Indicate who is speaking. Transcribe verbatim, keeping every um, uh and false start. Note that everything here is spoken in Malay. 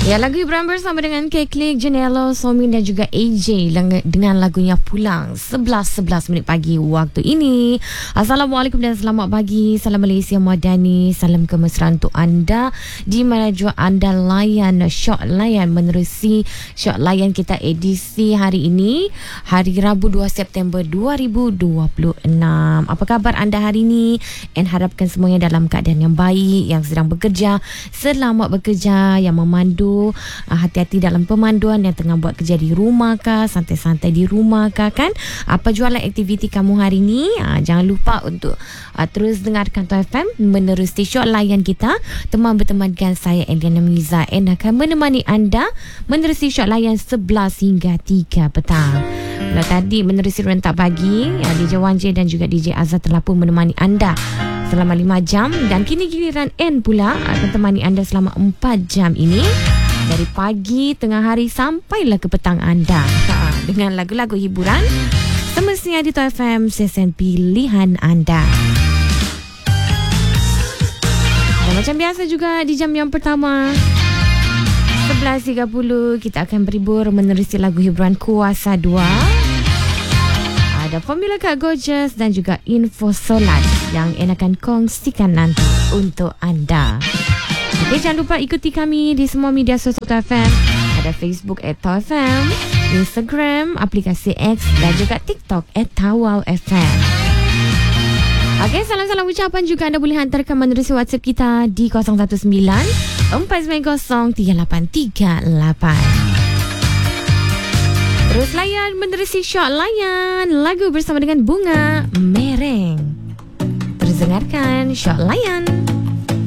Speaker 1: Ya, lagu hiburan bersama dengan Keklik, Janelo, Somin dan juga A J dengan lagunya Pulang. sebelas sebelas minit pagi waktu ini. Assalamualaikum dan selamat pagi. Salam Malaysia Madani. Salam kemesraan untuk anda di mana jua anda layan Syok Layan menerusi Syok Layan kita edisi hari ini, hari Rabu dua September dua ribu dua puluh enam. Apa khabar anda hari ini? And harapkan semuanya dalam keadaan yang baik, yang sedang bekerja, selamat bekerja, yang memandu, hati-hati dalam pemanduan, yang tengah buat kerja di rumah kah, santai-santai di rumah kah kan. Apa jualan aktiviti kamu hari ni? Ha, jangan lupa untuk uh, terus dengarkan Toh F M menerusi Syok Layan kita. Teman berteman dengan saya Eliana Miza and akan menemani anda menerusi Syok Layan sebelas hingga tiga petang. Kalau tadi menerusi rentak pagi, ya, D J Wan J dan juga D J Azhar telah pun menemani anda selama lima jam dan kini giliran N pula akan temani anda selama empat jam ini. Dari pagi, tengah hari sampailah ke petang anda ha, dengan lagu-lagu hiburan semestinya di Toh F M, stesen pilihan anda. Dan macam biasa juga di jam yang pertama sebelas tiga puluh kita akan berhibur menerusi lagu hiburan Kuasa dua. Ada Formula Kak Gorgeous dan juga info solat yang N akan kongsikan nanti untuk anda. Okey, jangan lupa ikuti kami di semua media sosial Toh F M. Ada Facebook at Toh F M, Instagram, aplikasi X dan juga TikTok at Tawau F M. Okey, salam-salam ucapan juga anda boleh hantarkan menerusi WhatsApp kita di kosong satu sembilan empat sembilan kosong tiga lapan tiga lapan. Terus layan menerusi Syok Layan, lagu bersama dengan Bunga Mereng. Terus dengarkan Syok Layan.